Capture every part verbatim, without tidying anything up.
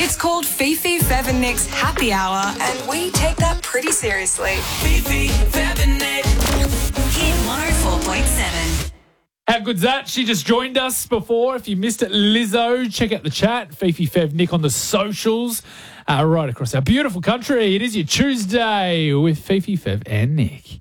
It's called Fifi, Fev and Nick's Happy Hour, and we take that pretty seriously. Fifi, Fev and Nick. Hit one oh four point seven. How good's that? She just joined us before. If you missed it, Lizzo, check out the chat. Fifi, Fev, Nick on the socials. Uh, right across our beautiful country. It is your Tuesday with Fifi, Fev and Nick.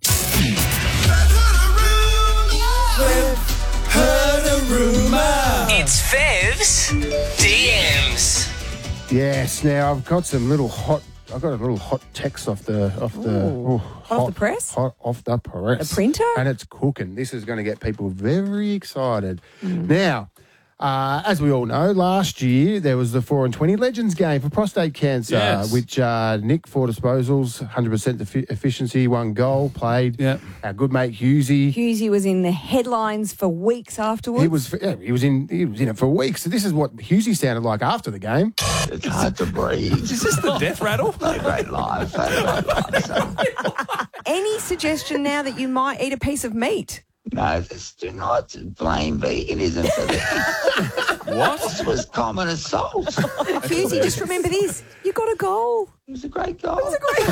Heard a rumour. It's Fev's D Ms. Yes, now I've got some little hot. I've got a little hot text off the off the Ooh. oh, hot, the press? hot, off the press, The printer? and it's cooking. This is going to get people very excited. Now, uh, as we all know, last year there was the four and twenty Legends game for prostate cancer, Yes. which uh, Nick four disposals, one hundred percent effi- efficiency, one goal played. Yep. Our good mate Husey. Hughesy was in the headlines for weeks afterwards. He was yeah, he was in he was in it for weeks. So this is what Husey sounded like after the game. It's hard to breathe. Is this the death rattle? No great life. No great life. Any suggestion now that you might eat a piece of meat? No, this do not blame veganism for this. What? This was common assault. Hughesy, just remember this. You got a goal. It was a great goal. It was a great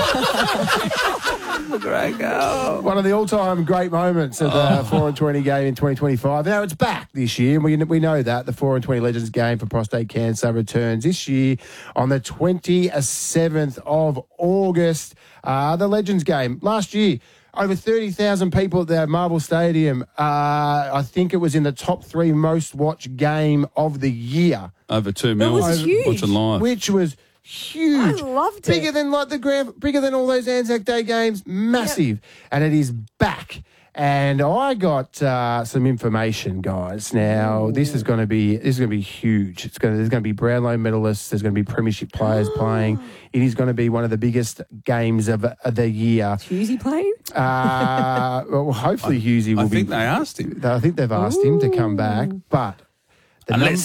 goal. great goal. One of the all-time great moments of the four and twenty game in twenty twenty-five. Now it's back this year, and we we know that the four and twenty Legends game for prostate cancer returns this year on the twenty-seventh of August. Uh, the Legends game last year. Over thirty thousand people at the Marvel Stadium. Uh, I think it was in the top three most watched game of the year. Over two mil. was huge. Watching live. Which was huge. I loved it. Bigger than like the grand, bigger than all those Anzac Day games. Massive. And it is back. And I got uh, some information, guys. Now, this is going to be this is going to be huge. It's going to, there's going to be Brownlow medalists. There's going to be premiership players playing. It is going to be one of the biggest games of, of the year. Hughesy playing? Uh, well, hopefully Husey will I be. think they asked him. I think they've asked him to come back, but the Unless